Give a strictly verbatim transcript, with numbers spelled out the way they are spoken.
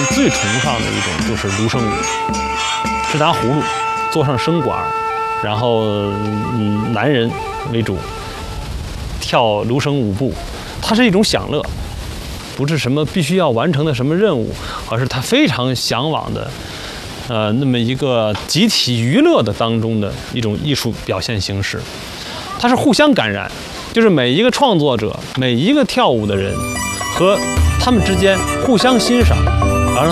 最崇尚的一种就是芦笙舞，是拿葫芦做上笙管，然后嗯男人为主跳芦笙舞步，它是一种享乐，不是什么必须要完成的什么任务，而是他非常向往的，呃，那么一个集体娱乐的当中的一种艺术表现形式，它是互相感染，就是每一个创作者，每一个跳舞的人和他们之间互相欣赏。